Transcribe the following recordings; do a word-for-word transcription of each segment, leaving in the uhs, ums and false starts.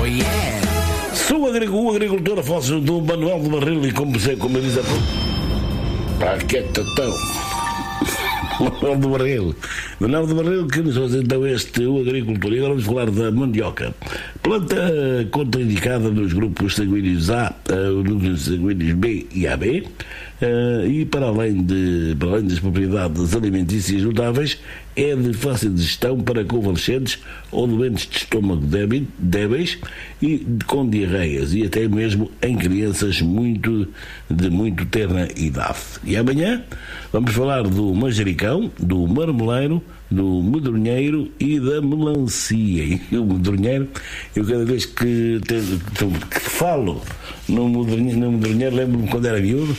Oh yeah! Sou agricultor, o agricultor Afonso do Manuel do Barril e como você, como ele diz a pá, que é tatão. Manuel do Barril. Manuel do Barril que nos faz então este o agricultor. E agora vamos falar da mandioca. Planta contraindicada nos grupos sanguíneos A, uh, nos sanguíneos B e A B. Uh, e para além, de, para além das propriedades alimentícias notáveis, é de fácil gestão para convalescentes ou doentes de estômago débil, débeis e com diarreias, e até mesmo em crianças muito, de muito terna idade. E amanhã vamos falar do manjericão, do marmeleiro, do medronheiro e da melancia. E o medronheiro, eu cada vez que, te, que falo no medronheiro, no medronheiro lembro-me quando era miúdo.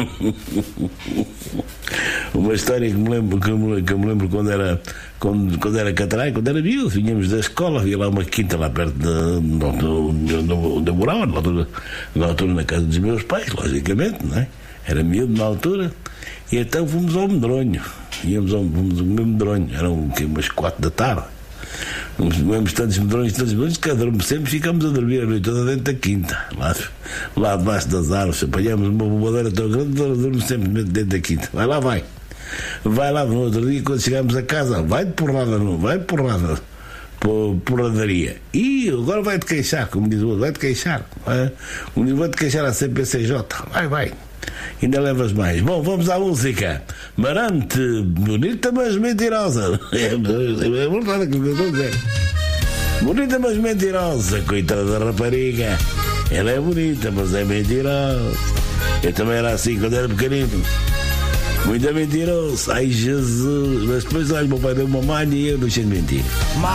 Uma história que me lembro, que me, que me lembro quando era quando, quando era catrai, quando era miúdo, vinhamos da escola, havia lá uma quinta lá perto de onde eu morava, na altura, na altura na casa dos meus pais, logicamente, não é? Era miúdo na altura, e então fomos ao medronho, íamos ao, fomos ao meu medronho, eram que, umas quatro da tarde. Comemos tantos medrões, tantos medrões, que adormecemos, ficamos a dormir a noite toda dentro da quinta, lá, lá debaixo das árvores, apanhamos uma bobadeira tão grande, adormecemos dentro da quinta. Vai lá, vai. Vai lá no outro dia, quando chegamos a casa, vai de porrada, não, vai de porrada, por, porradaria. E agora vai-te queixar, como diz o outro, vai-te queixar. Vai, vai-te queixar a C P C J. Vai, vai. Ainda levas mais. Bom, vamos à música. Marante, bonita mas mentirosa. É verdade aquilo que eu estou a dizer. Bonita mas mentirosa. Coitada da rapariga. Ela é bonita, mas é mentirosa. Eu também era assim quando era pequenino. Muito mentiroso. Ai, Jesus. Mas depois, olha, meu pai deu uma malha e eu deixei de mentir.